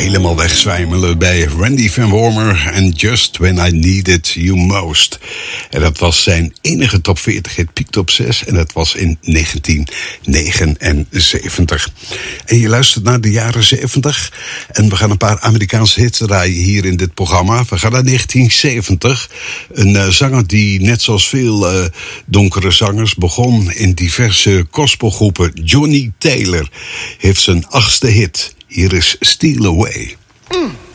helemaal wegzwijmelen bij Randy Van Wormer en Just When I Needed You Most. En dat was zijn enige top 40 hit, piekte op 6 en dat was in 1979. En je luistert naar de jaren 70 en we gaan een paar Amerikaanse hits draaien hier in dit programma. We gaan naar 1970. Een zanger die net zoals veel donkere zangers begon in diverse gospelgroepen. Johnny Taylor heeft zijn 8e hit. Hier is Steal Away.